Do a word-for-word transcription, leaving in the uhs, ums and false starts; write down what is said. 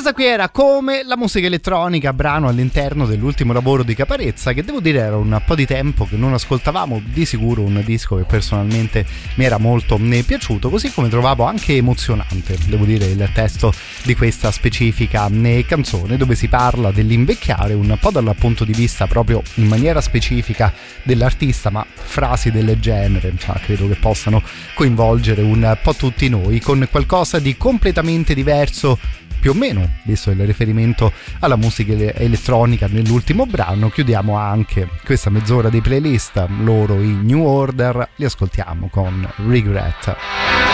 Questa qui era Come, la musica elettronica, brano all'interno dell'ultimo lavoro di Caparezza, che devo dire era un po' di tempo che non ascoltavamo, di sicuro un disco che personalmente mi era molto piaciuto, così come trovavo anche emozionante, devo dire, il testo di questa specifica canzone, dove si parla dell'invecchiare un po' dal punto di vista proprio in maniera specifica dell'artista, ma frasi del genere insomma, credo che possano coinvolgere un po' tutti noi, con qualcosa di completamente diverso più o meno, visto il riferimento alla musica elettronica nell'ultimo brano. Chiudiamo anche questa mezz'ora di playlist, loro i New Order, li ascoltiamo con Regret.